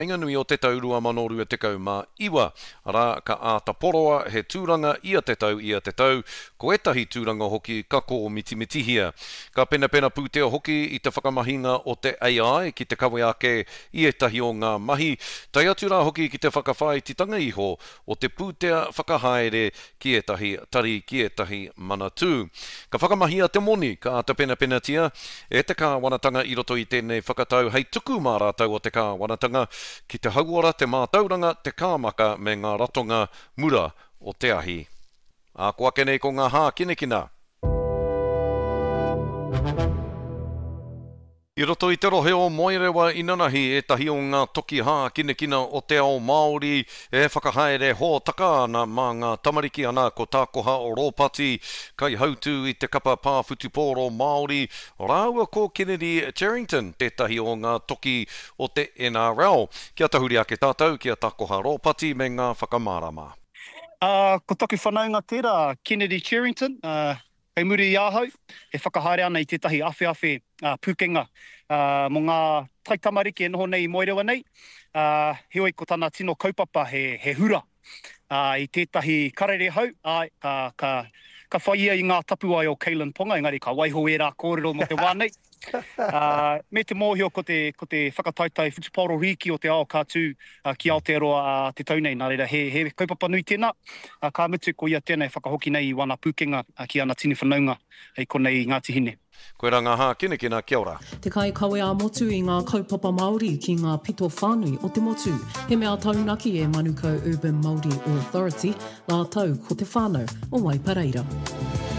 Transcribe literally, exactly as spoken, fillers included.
Inga nui o te tau rua mano rua te kau mā iwa, ara ka āta poroa he tūranga ia te tau ia te tau, ko etahi tūranga hoki ka ko miti mitihia. Ka pena pena pūtea hoki i te whakamahinga o te A I ki te kawe ake i etahi o ngā mahi, tai atu rā hoki ki te whakawhai titanga iho o te pūtea whakahaere ki etahi tari ki etahi manatū. Ka whakamahia te moni ka āta pena pena tia, e te kāwanatanga i roto i tēnei whakatau hei tuku mā rātau o te kāwanatanga, ki te hauora, te mātauranga, te kāmaka me ngā ratonga mura o te ahi. A kua kenei ko ngā hā kinekina. I roto i te rohe o Moerewa Inanahi, e tahi o ngā toki hā kinekina o te ao Māori, e whakahaere hō taka ana mā ngā tamariki ana ko tākoha o Ropati, kai hautu i te kapa pāwhutupōro Māori, rāua ko Kennedy Charrington, te tahi o ngā toki o te N R L. Kia tahuri ake tātou, kia tākoha Ropati me ngā whakamārama. Uh, ko taku whanaunga tērā, Kennedy Charrington, uh, kei muri i āhau, e whakahaere ana i tētahi awhi awhi uh, pūkenga uh, mō ngā taitamariki e noho nei i Moerewa nei. Uh, heoi ko tāna tino kaupapa he, he hura uh, i tētahi karere hau, ai, ka, ka, ka whaia i ngā tapu ai o Keilan Ponga, engari ka waiho e rā kōrero mo te wānei. Uh, me te mōhio ko te, ko te whakataitai Whutupōro Riki o te ao kātū uh, ki Aotearoa uh, te taunei, nā reira he, he kaupapa nui tēnā, uh, ka mutu ko ia tēnei whakahoki nei i wana pūkenga uh, ki ana tini whanaunga hei konei Ngāti Hine. Koe rā ngā hā kinekina, kia ora. Te kai kawe a motu i ngā kaupapa Māori ki ngā pito whānui o te motu. He mea taunaki e Manukau Urban Māori Authority, ngā tau ko te whānau o Waipareira.